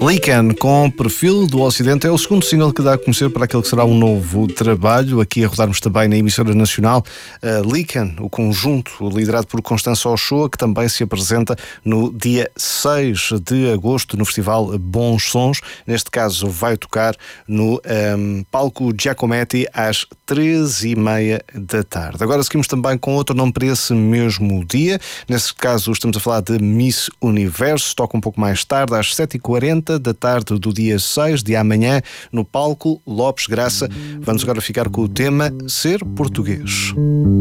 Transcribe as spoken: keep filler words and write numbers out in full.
Lycan, com perfil do Ocidente, é o segundo single que dá a conhecer para aquele que será um novo trabalho. Aqui a rodarmos também na emissora nacional, uh, Lycan, o conjunto liderado por Constança Ochoa, que também se apresenta no dia seis de agosto no festival Bons Sons. Neste caso vai tocar no um, palco Giacometti às treze e meia da tarde. Agora seguimos também com outro nome para esse mesmo dia. Nesse caso estamos a falar de Miss Universo. Toca um pouco mais tarde, às sete e quarenta da tarde do dia seis de amanhã, no palco Lopes Graça. Vamos agora ficar com o tema Ser Português.